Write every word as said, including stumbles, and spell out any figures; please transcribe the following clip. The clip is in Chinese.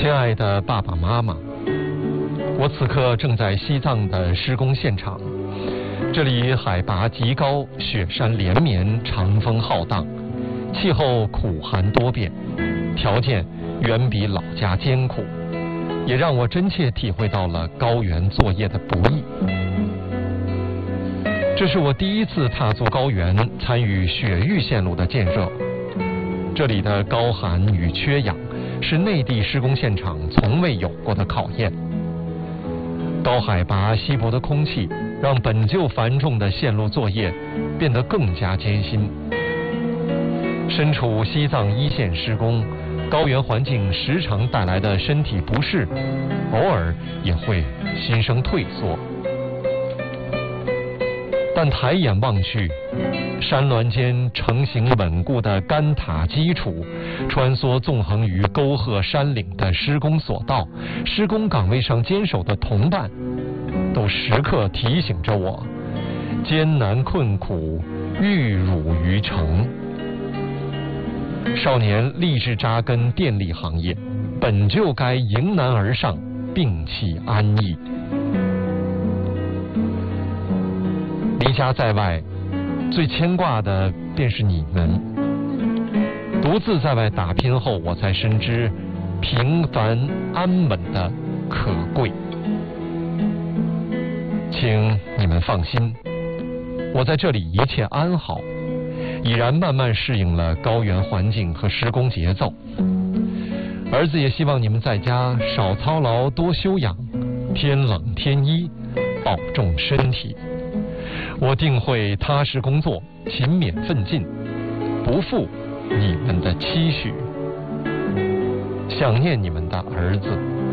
亲爱的爸爸妈妈，我此刻正在西藏的施工现场，这里海拔极高，雪山连绵，长风浩荡，气候苦寒多变，条件远比老家艰苦，也让我真切体会到了高原作业的不易。这是我第一次踏足高原，参与雪域线路的建设。这里的高寒与缺氧是内地施工现场从未有过的考验。高海拔稀薄的空气让本就繁重的线路作业变得更加艰辛。身处西藏一线施工，高原环境时常带来的身体不适，偶尔也会心生退缩。但抬眼望去，山峦间成型稳固的干塔基础，穿梭纵横于沟壑山岭的施工索道，施工岗位上坚守的同伴，都时刻提醒着我，艰难困苦，玉汝于成。少年立志扎根电力行业，本就该迎难而上，摒弃安逸。离家在外，最牵挂的便是你们。独自在外打拼后，我才深知平凡安稳的可贵。请你们放心，我在这里一切安好，已然慢慢适应了高原环境和施工节奏。儿子也希望你们在家少操劳，多休养，天冷天衣，保重身体。我定会踏实工作，勤勉奋进，不负你们的期许。想念你们的儿子。